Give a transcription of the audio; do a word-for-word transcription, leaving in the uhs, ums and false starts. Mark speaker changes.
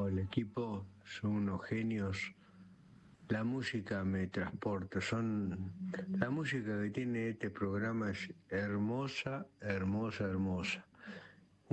Speaker 1: el equipo son unos genios. La música me transporta, son la música que tiene este programa es hermosa, hermosa, hermosa.